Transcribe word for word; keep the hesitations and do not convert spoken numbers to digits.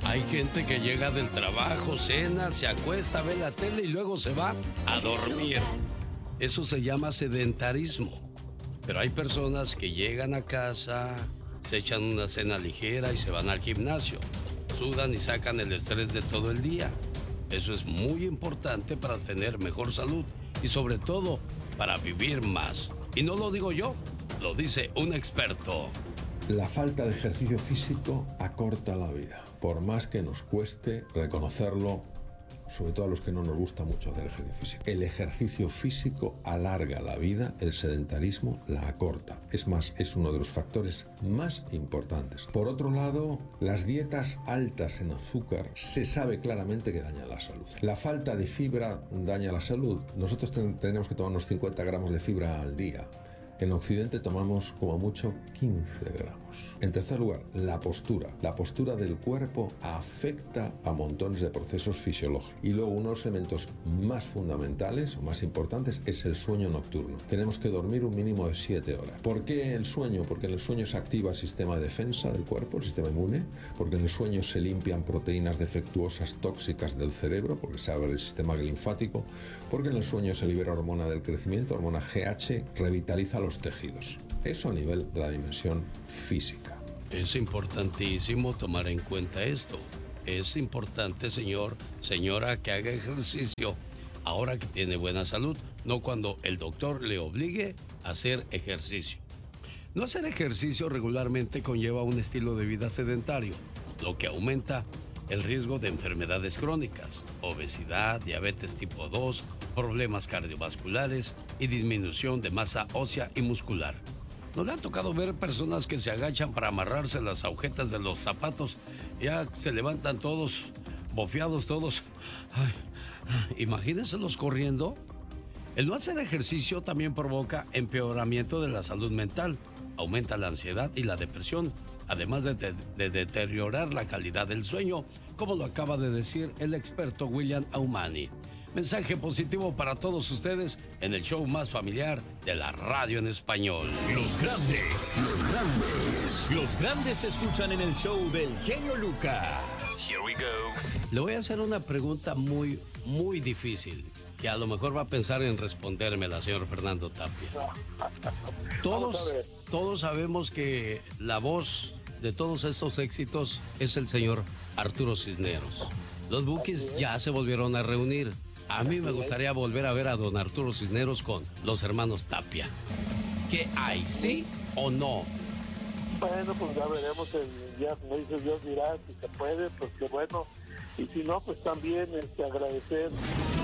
Hay gente que llega del trabajo, cena, se acuesta, ve la tele y luego se va a dormir. Eso se llama sedentarismo. Pero hay personas que llegan a casa, se echan una cena ligera y se van al gimnasio. Sudan y sacan el estrés de todo el día. Eso es muy importante para tener mejor salud y sobre todo para vivir más. Y no lo digo yo, lo dice un experto. La falta de ejercicio físico acorta la vida, por más que nos cueste reconocerlo, sobre todo a los que no nos gusta mucho hacer ejercicio físico. El ejercicio físico alarga la vida, el sedentarismo la acorta. Es más, es uno de los factores más importantes. Por otro lado, las dietas altas en azúcar se sabe claramente que dañan la salud. La falta de fibra daña la salud. Nosotros ten- tenemos que tomar unos cincuenta gramos de fibra al día. En Occidente tomamos como mucho quince gramos. En tercer lugar, la postura. La postura del cuerpo afecta a montones de procesos fisiológicos. Y luego uno de los elementos más fundamentales o más importantes es el sueño nocturno. Tenemos que dormir un mínimo de siete horas. ¿Por qué el sueño? Porque en el sueño se activa el sistema de defensa del cuerpo, el sistema inmune, porque en el sueño se limpian proteínas defectuosas tóxicas del cerebro, porque se abre el sistema linfático, porque en el sueño se libera hormona del crecimiento, hormona G H, revitaliza los tejidos. Eso a nivel de la dimensión física. Es importantísimo tomar en cuenta esto. Es importante, señor, señora, que haga ejercicio ahora que tiene buena salud, no cuando el doctor le obligue a hacer ejercicio. No hacer ejercicio regularmente conlleva un estilo de vida sedentario, lo que aumenta el riesgo de enfermedades crónicas, obesidad, diabetes tipo dos, problemas cardiovasculares y disminución de masa ósea y muscular. ¿No le ha tocado ver personas que se agachan para amarrarse las agujetas de los zapatos? Ya se levantan todos, bofeados todos. Ay, imagínenselos corriendo. El no hacer ejercicio también provoca empeoramiento de la salud mental, aumenta la ansiedad y la depresión, además de, de, de deteriorar la calidad del sueño, como lo acaba de decir el experto William Aumani. Mensaje positivo para todos ustedes en el show más familiar de la radio en español. Los grandes, los grandes, los grandes se escuchan en el show del genio Lucas. Here we go. Le voy a hacer una pregunta muy, muy difícil, que a lo mejor va a pensar en respondérmela, señor Fernando Tapia. Todos, todos sabemos que la voz de todos estos éxitos es el señor Arturo Cisneros. Los Bukis ya se volvieron a reunir. A mí me gustaría volver a ver a don Arturo Cisneros con los hermanos Tapia. ¿Qué hay, sí o no? Bueno, pues ya veremos, el, ya me dice Dios dirá, si se puede, pues qué bueno. Y si no, pues también este, agradecer